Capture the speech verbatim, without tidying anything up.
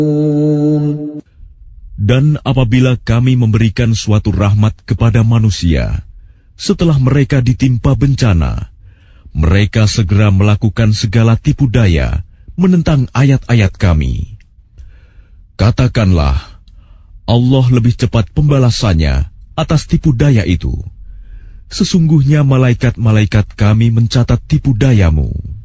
Dan apabila kami memberikan suatu rahmat kepada manusia, setelah mereka ditimpa bencana, mereka segera melakukan segala tipu daya menentang ayat-ayat kami. Katakanlah, Allah lebih cepat pembalasannya atas tipu daya itu. Sesungguhnya malaikat-malaikat kami mencatat tipu dayamu.